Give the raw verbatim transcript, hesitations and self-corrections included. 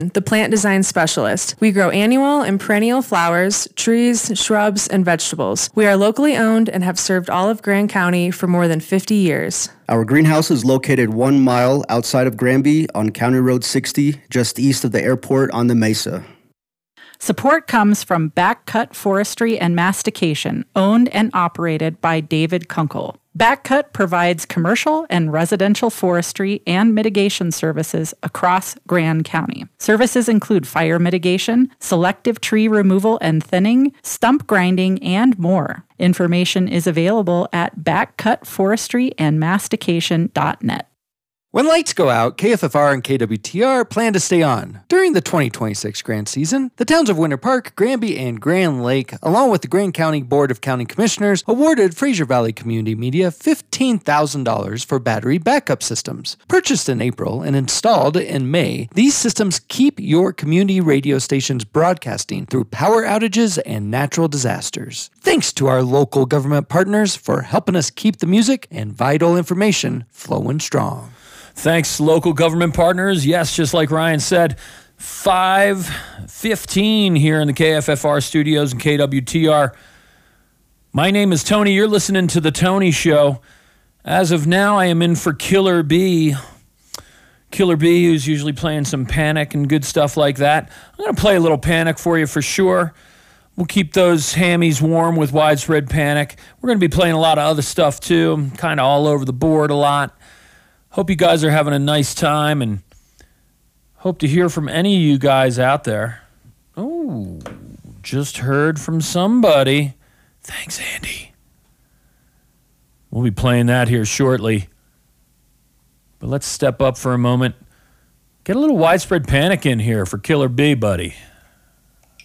the plant design specialist. We grow annual and perennial flowers, trees, shrubs, and vegetables. We are locally owned and have served all of Grand County for more than fifty years. Our greenhouse is located one mile outside of Granby on County Road sixty, just east of the airport on the Mesa. Support comes from Backcut Forestry and Mastication, owned and operated by David Kunkel. Backcut provides commercial and residential forestry and mitigation services across Grand County. Services include fire mitigation, selective tree removal and thinning, stump grinding, and more. Information is available at backcut forestry and mastication dot net. When lights go out, K F F R and K W T R plan to stay on. During the twenty twenty-six grant season, the towns of Winter Park, Granby, and Grand Lake, along with the Grand County Board of County Commissioners, awarded Fraser Valley Community Media fifteen thousand dollars for battery backup systems. Purchased in April and installed in May, these systems keep your community radio stations broadcasting through power outages and natural disasters. Thanks to our local government partners for helping us keep the music and vital information flowing strong. Thanks, local government partners. Yes, just like Ryan said, five fifteen here in the K F F R studios and K W T R. My name is Tony. You're listening to The Tony Show. As of now, I am in for Killer B. Killer B, who's usually playing some Panic and good stuff like that. I'm going to play a little Panic for you for sure. We'll keep those hammies warm with Widespread Panic. We're going to be playing a lot of other stuff, too. Kind of all over the board a lot. Hope you guys are having a nice time and hope to hear from any of you guys out there. Oh, just heard from somebody. Thanks, Andy. We'll be playing that here shortly. But let's step up for a moment. Get a little Widespread Panic in here for Killer B, buddy.